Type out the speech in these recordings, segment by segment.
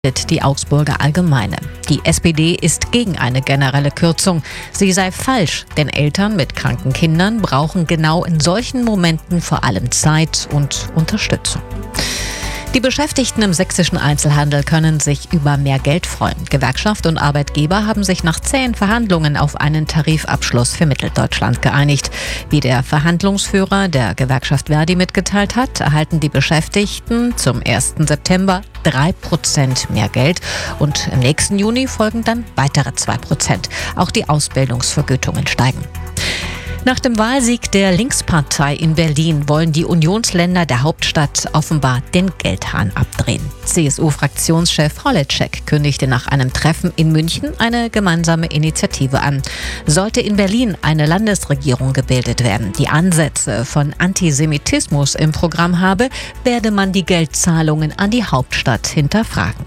die Augsburger Allgemeine. Die SPD ist gegen eine generelle Kürzung. Sie sei falsch, denn Eltern mit kranken Kindern brauchen genau in solchen Momenten vor allem Zeit und Unterstützung. Die Beschäftigten im sächsischen Einzelhandel können sich über mehr Geld freuen. Gewerkschaft und Arbeitgeber haben sich nach zähen Verhandlungen auf einen Tarifabschluss für Mitteldeutschland geeinigt. Wie der Verhandlungsführer der Gewerkschaft Verdi mitgeteilt hat, erhalten die Beschäftigten zum 1. September 3% mehr Geld und im nächsten Juni folgen dann weitere 2%. Auch die Ausbildungsvergütungen steigen. Nach dem Wahlsieg der Linkspartei in Berlin wollen die Unionsländer der Hauptstadt offenbar den Geldhahn abdrehen. CSU-Fraktionschef Holeček kündigte nach einem Treffen in München eine gemeinsame Initiative an. Sollte in Berlin eine Landesregierung gebildet werden, die Ansätze von Antisemitismus im Programm habe, werde man die Geldzahlungen an die Hauptstadt hinterfragen.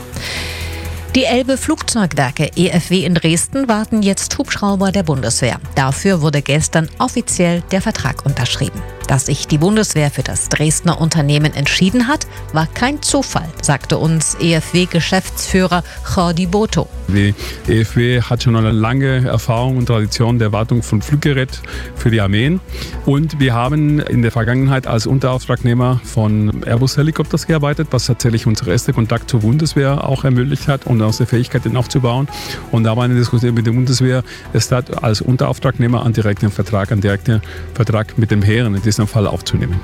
Die Elbe Flugzeugwerke EFW in Dresden warten jetzt Hubschrauber der Bundeswehr. Dafür wurde gestern offiziell der Vertrag unterschrieben. Dass sich die Bundeswehr für das Dresdner Unternehmen entschieden hat, war kein Zufall, sagte uns EFW-Geschäftsführer Jordi Boto. Die EFW hat schon eine lange Erfahrung und Tradition der Wartung von Fluggerät für die Armeen. Und wir haben in der Vergangenheit als Unterauftragnehmer von Airbus Helikopters gearbeitet, was tatsächlich unser erster Kontakt zur Bundeswehr auch ermöglicht hat und unsere Fähigkeit, den aufzubauen. Und da war eine Diskussion mit der Bundeswehr, es hat als Unterauftragnehmer einen direkten Vertrag mit dem Heeren in diesem Fall aufzunehmen.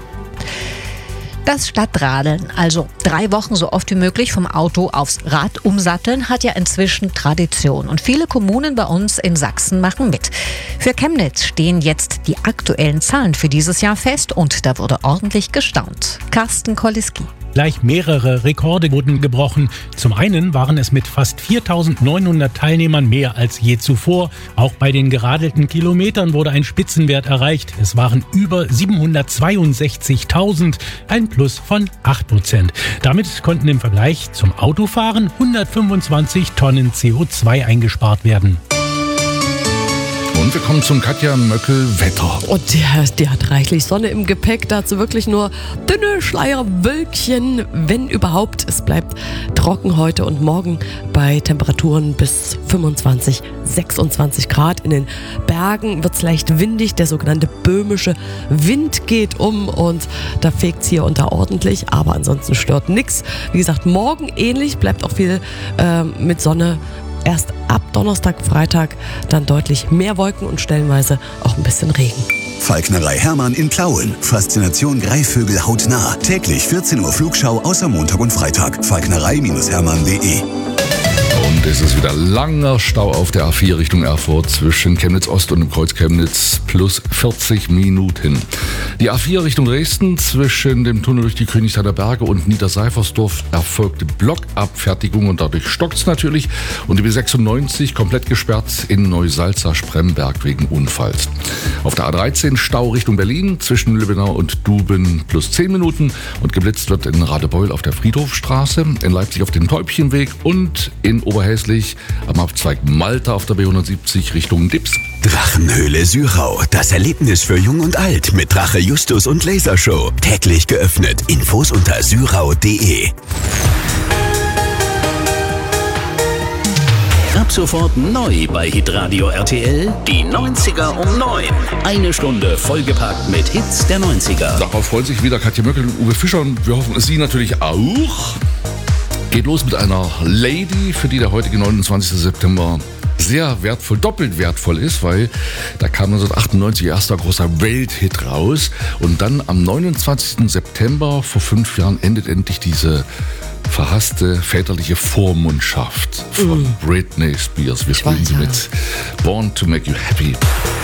Das Stadtradeln, also 3 Wochen so oft wie möglich vom Auto aufs Rad umsatteln, hat ja inzwischen Tradition. Und viele Kommunen bei uns in Sachsen machen mit. Für Chemnitz stehen jetzt die aktuellen Zahlen für dieses Jahr fest und da wurde ordentlich gestaunt. Carsten Koliski. Gleich mehrere Rekorde wurden gebrochen. Zum einen waren es mit fast 4.900 Teilnehmern mehr als je zuvor. Auch bei den geradelten Kilometern wurde ein Spitzenwert erreicht. Es waren über 762.000, ein Plus von 8%. Damit konnten im Vergleich zum Autofahren 125 Tonnen CO2 eingespart werden. Und wir kommen zum Katja Möckel-Wetter. Und der hat reichlich Sonne im Gepäck. Dazu wirklich nur dünne Schleierwölkchen, wenn überhaupt. Es bleibt trocken heute und morgen bei Temperaturen bis 25, 26 Grad. In den Bergen wird es leicht windig. Der sogenannte böhmische Wind geht um und da fegt es hier und da ordentlich. Aber ansonsten stört nichts. Wie gesagt, morgen ähnlich, bleibt auch viel mit Sonne. Erst ab Donnerstag, Freitag dann deutlich mehr Wolken und stellenweise auch ein bisschen Regen. Falknerei Hermann in Plauen. Faszination Greifvögel hautnah. Täglich 14 Uhr Flugschau außer Montag und Freitag. Falknerei-hermann.de. Und es ist wieder langer Stau auf der A4 Richtung Erfurt zwischen Chemnitz Ost und dem Kreuz Chemnitz plus 40 Minuten. Die A4 Richtung Dresden zwischen dem Tunnel durch die Königsthaler Berge und Niederseifersdorf erfolgte Blockabfertigung und dadurch stockt es natürlich. Und die B96 komplett gesperrt in Neusalza-Spremberg wegen Unfalls. Auf der A13 Stau Richtung Berlin zwischen Lübbenau und Duben plus 10 Minuten und geblitzt wird in Radebeul auf der Friedhofstraße, in Leipzig auf dem Täubchenweg und in Oberhäslich am Abzweig Malta auf der B170 Richtung Dips. Drachenhöhle Syrau. Das Erlebnis für Jung und Alt mit Drache Justus und Lasershow. Täglich geöffnet. Infos unter syrau.de. Ab sofort neu bei Hitradio RTL, die 90er um 9. Eine Stunde vollgepackt mit Hits der 90er. Darauf freuen sich wieder Katja Möckel und Uwe Fischer und wir hoffen, Sie natürlich auch. Geht los mit einer Lady, für die der heutige 29. September sehr wertvoll, doppelt wertvoll ist, weil da kam 1998 ihr erster großer Welthit raus und dann am 29. September vor 5 Jahren endet endlich diese verhasste väterliche Vormundschaft von Britney Spears. Wir spielen sie mit Born to Make You Happy.